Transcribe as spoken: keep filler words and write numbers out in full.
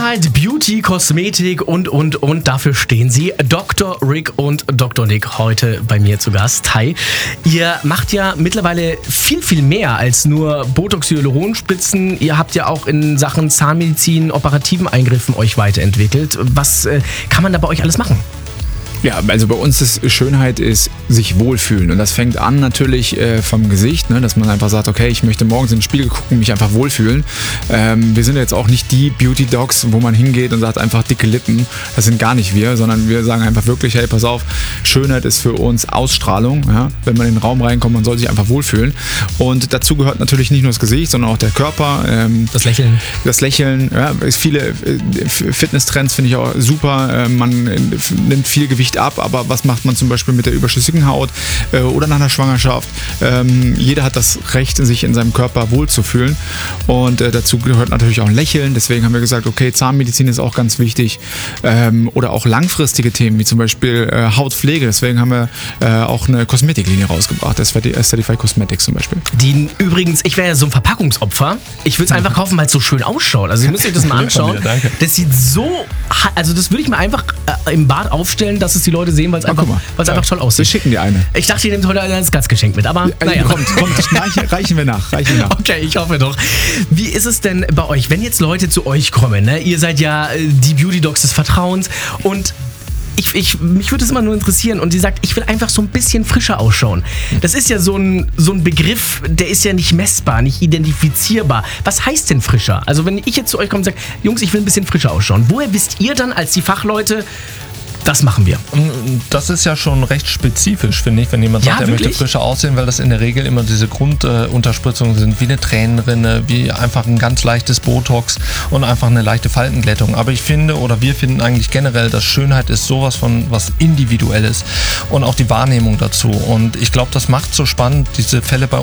Schönheit, Beauty, Kosmetik und, und, und. Dafür stehen sie. Doktor Rick und Doktor Nick heute bei mir zu Gast. Hi. Ihr macht ja mittlerweile viel, viel mehr als nur Botox, Hyaluronspritzen. Ihr habt ja auch in Sachen Zahnmedizin, operativen Eingriffen euch weiterentwickelt. Was äh, kann man da bei euch alles machen? Ja, also bei uns ist Schönheit ist sich wohlfühlen und das fängt an natürlich äh, vom Gesicht, ne, dass man einfach sagt, okay, ich möchte morgens in den Spiegel gucken, mich einfach wohlfühlen. Ähm, wir sind jetzt auch nicht die Beauty Docs, wo man hingeht und sagt einfach dicke Lippen. Das sind gar nicht wir, sondern wir sagen einfach wirklich, hey, pass auf, Schönheit ist für uns Ausstrahlung. Ja? Wenn man in den Raum reinkommt, man soll sich einfach wohlfühlen. Und dazu gehört natürlich nicht nur das Gesicht, sondern auch der Körper. Ähm, das Lächeln. Das Lächeln. Ja, viele äh, Fitnesstrends finde ich auch super. Äh, man äh, nimmt viel Gewicht ab, aber was macht man zum Beispiel mit der überschüssigen Haut äh, oder nach einer Schwangerschaft? Ähm, jeder hat das Recht, sich in seinem Körper wohlzufühlen und äh, dazu gehört natürlich auch ein Lächeln. Deswegen haben wir gesagt, okay, Zahnmedizin ist auch ganz wichtig ähm, oder auch langfristige Themen wie zum Beispiel äh, Hautpflege. Deswegen haben wir äh, auch eine Kosmetiklinie rausgebracht, Aesthetify Cosmetics zum Beispiel. Die übrigens, ich wäre ja so ein Verpackungsopfer. Ich würde es einfach kaufen, weil es so schön ausschaut. Also ihr müsst euch das mal anschauen. Ja, danke. Das sieht so, also das würde ich mir einfach äh, im Bad aufstellen, dass es die Leute sehen, weil es einfach, weil's ja. einfach toll aussieht. Wir schicken dir eine. Ich dachte, ihr nehmt heute als Gastgeschenk mit, aber ja, naja. Kommt, kommt, reichen, reichen wir nach, reichen wir nach. Okay, ich hoffe doch. Wie ist es denn bei euch, wenn jetzt Leute zu euch kommen? Ne? Ihr seid ja die Beauty Docs des Vertrauens und Ich, ich, mich würde es immer nur interessieren und sie sagt, ich will einfach so ein bisschen frischer ausschauen. Das ist ja so ein, so ein Begriff, der ist ja nicht messbar, nicht identifizierbar. Was heißt denn frischer? Also wenn ich jetzt zu euch komme und sage, Jungs, ich will ein bisschen frischer ausschauen, woher wisst ihr dann als die Fachleute, das machen wir? Das ist ja schon recht spezifisch, finde ich, wenn jemand sagt, ja, er möchte frischer aussehen, weil das in der Regel immer diese Grundunterspritzungen äh, sind, wie eine Tränenrinne, wie einfach ein ganz leichtes Botox und einfach eine leichte Faltenglättung. Aber ich finde, oder wir finden eigentlich generell, dass Schönheit ist sowas von was Individuelles und auch die Wahrnehmung dazu. Und ich glaube, das macht so spannend, diese Fälle bei